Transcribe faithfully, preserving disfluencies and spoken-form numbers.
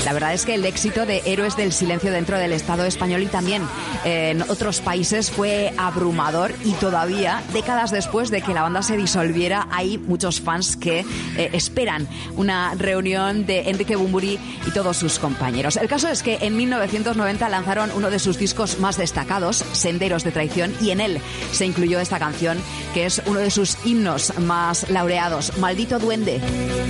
La verdad es que el éxito de Héroes del Silencio dentro del Estado español y también eh, en otros países fue abrumador, y todavía, décadas después de que la banda se disolviera, hay muchos fans que eh, esperan una reunión de Enrique Bunbury y todos sus compañeros. El caso es que en mil novecientos noventa lanzaron uno de sus discos más destacados, Senderos de Traición, y en él se incluyó esta canción, que es uno de sus himnos más laureados, Maldito Duende.